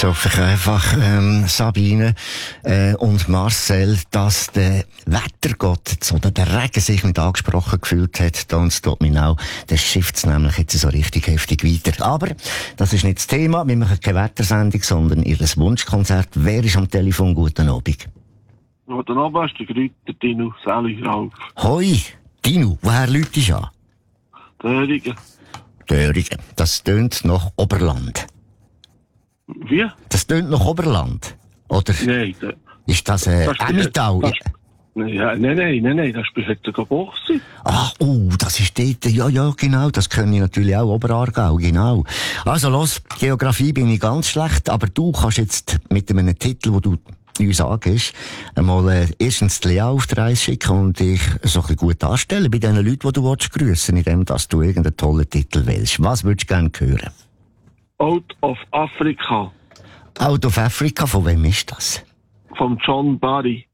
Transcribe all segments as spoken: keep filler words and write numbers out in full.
Jetzt hoffe ich einfach, ähm, Sabine äh, und Marcel, dass der Wettergott oder der Regen sich nicht angesprochen gefühlt hat. Da uns dort Minau, der schifft nämlich jetzt so richtig heftig weiter. Aber das ist nicht das Thema. Wir machen keine Wettersendung, sondern ihr Wunschkonzert. Wer ist am Telefon? Guten Abend. Guten Abend, ist der Grüter Dino Selig-Rauf. Hoi, Dino, woher läutest du an? Döringen. Döringen. Das tönt nach Oberland. Wie? Das tönt nach Oberland. Oder Nein. Da, ist das äh, das Emmental? das, ja, nein, nein, nein, nein, das ist bei Herzogenbochsee. Ah, oh, das ist dort, ja, ja, genau, das können ich natürlich auch, Oberaargau, genau. Also los, Geografie bin ich ganz schlecht, aber du kannst jetzt mit einem Titel, wo du uns angehst, einmal äh, erstens die Lea auf die Reise schicken und dich so ein bisschen gut darstellen bei den Leuten, die du willst grüssen, indem dass du irgendeinen tollen Titel wählst. Was würdest du gerne hören? Out of Africa. Out of Africa, von wem ist das? Von John Barry.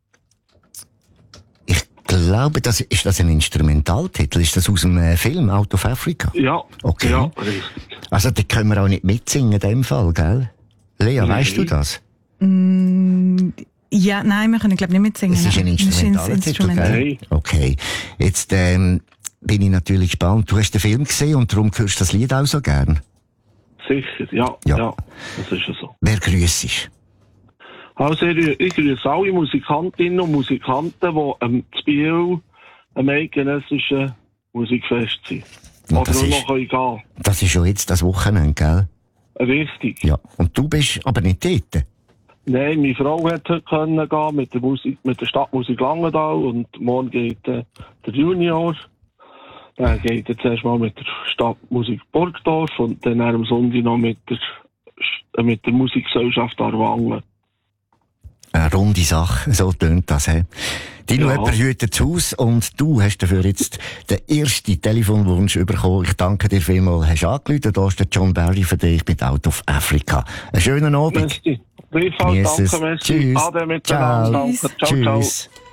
Ich glaube, das, ist das ein Instrumentaltitel? Ist das aus dem äh, Film Out of Africa? Ja. Okay. Ja, richtig. Also, da können wir auch nicht mitsingen in dem Fall, gell? Lea, Nein. weißt du das? Mm, ja, nein, wir können, glaube ich, nicht mitsingen. Es ist ein Instrumentaltitel, gell? Nein. Okay. Jetzt, ähm, bin ich natürlich gespannt. Du hast den Film gesehen und darum hörst du das Lied auch so gern. Sicher, ja, Ja. ja. Das ist ja so. Wer grüßt? Also, ich, ich grüße alle Musikantinnen und Musikanten, die ähm, zu Biel am eidgenössischen Musikfest sind. Ja, Oder das nur ist- noch gehen. Das ist schon jetzt das Wochenende, gell? Richtig. Ja. Und du bist aber nicht dort. Nein, meine Frau hat heute können gehen mit der Musik, mit der Stadtmusik Langenthal und morgen geht äh, der Junior. Dann geht jetzt erstmal mit der Stadtmusik Burgdorf und dann am Sonntag noch mit der, äh, mit der Musikgesellschaft Aarwangen. Eine runde Sache, so tönt das, hä? Dino, Ja. jemand hütet das Haus und du hast dafür jetzt den ersten Telefonwunsch bekommen. Ich danke dir vielmals, hast angerufen. Da ist der John Barry für dich mit Out of Africa. Einen schönen Abend. Merci. Gleichfalls, Genieß es. danke, merci. Tschüss. Ade miteinander. Ciao. Danke. Ciao, ciao. Tschüss.